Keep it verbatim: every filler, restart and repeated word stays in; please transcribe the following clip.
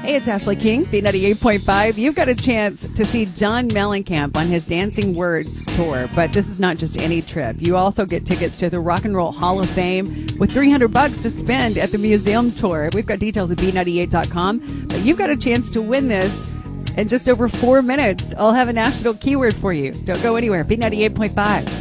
Hey, it's Ashley King, B ninety-eight point five. You've got a chance to see John Mellencamp on his Dancing Words tour, but this is not just any trip. You also get tickets to the Rock and Roll Hall of Fame with three hundred bucks to spend at the museum tour. We've got details at B ninety-eight dot com, but you've got a chance to win this in just over four minutes. I'll have a national keyword for you. Don't go anywhere. B ninety-eight point five.